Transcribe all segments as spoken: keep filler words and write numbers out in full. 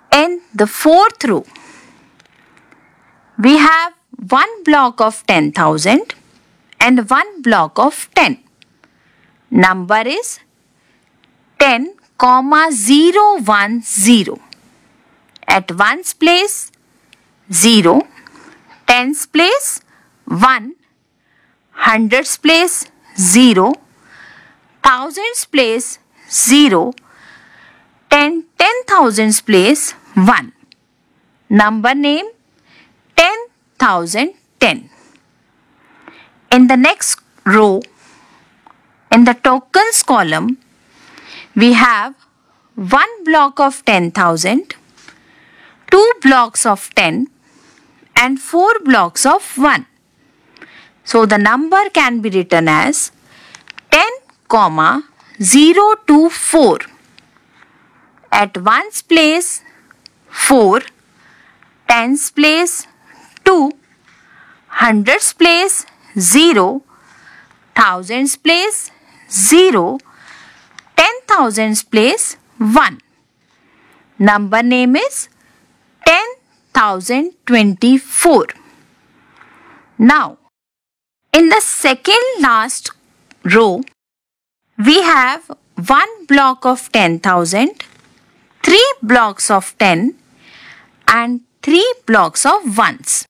In the fourth row, we have one block of ten thousand and one block of ten. Number is ten, zero one zero. At ones place, zero. Tens place, one. Hundreds place, zero. Thousands place, zero. Ten, ten thousands place, one. Number name, ten thousand ten. In the next row, in the tokens column, we have one block of ten thousand, two blocks of ten, and four blocks of one. So the number can be written as ten, zero two four. At ones place, four. Tens place, two. Hundreds place, zero. Thousands place, zero. Ten thousands place, one. Number name is ten thousand twenty-four. Now, in the second last row, we have one block of ten thousand, three blocks of ten, and three blocks of ones.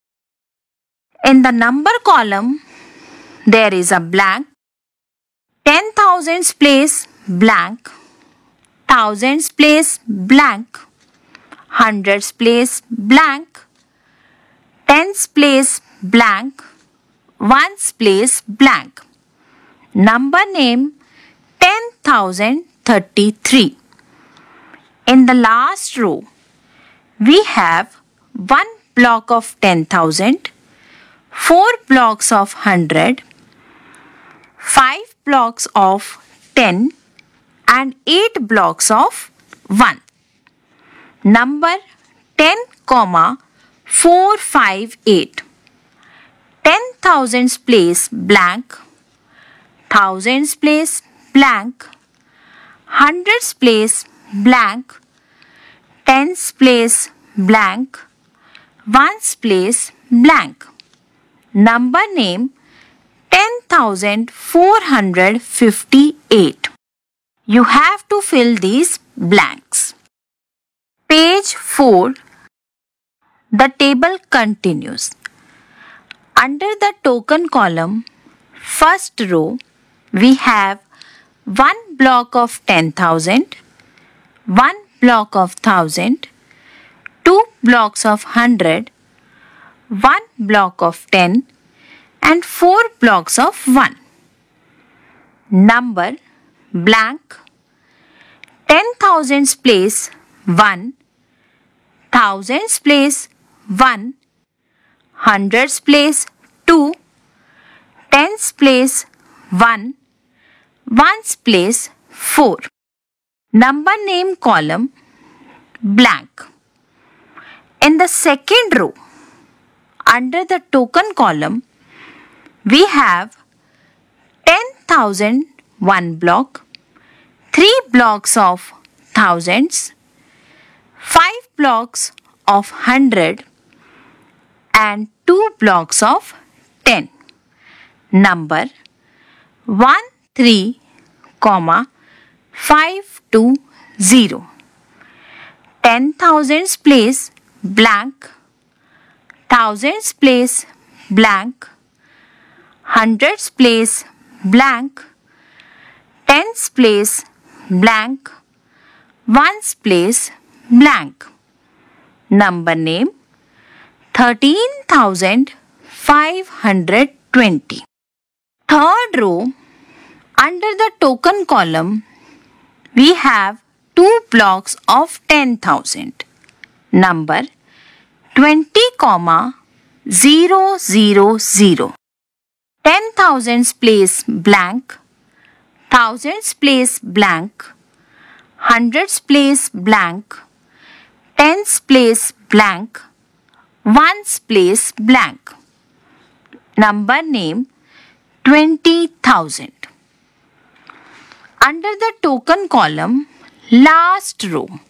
In the number column, there is a blank. ten thousands place blank. Thousands place blank. Hundreds place blank. Tens place blank. Ones place blank. Number name ten thousand thirty-three. In the last row, we have one block of ten thousand, four blocks of one hundred, five blocks of ten, and eight blocks of one. Number ten, four five eight. ten thousands place blank. Thousands place blank. Hundreds place blank. Tens place blank. Ones place blank. Number name ten thousand four hundred fifty-eight. You have to fill these blanks. Page four. The table continues. Under the token column, first row, we have one block of ten thousand, one block of one thousand, two blocks of one hundred, one block of ten, and four blocks of one. Number blank. ten thousands place one. Thousands place one. Hundreds place two. Tens place one. Ones place four. Number name column blank. In the second row, under the token column, we have ten thousand one block, three blocks of thousands, five blocks of hundred, and two blocks of ten. Number one three, five two zero. ten thousands place blank. Thousands place blank. Hundreds place blank. Tens place blank. Ones place blank. Number name thirteen thousand five hundred twenty. Third row, under the token column, we have two blocks of ten thousand. Number twenty, zero zero zero. ten thousands place blank. Thousands place blank. Hundreds place blank. Tens place blank. Ones place blank. Number name twenty thousand. Under the token column, last row,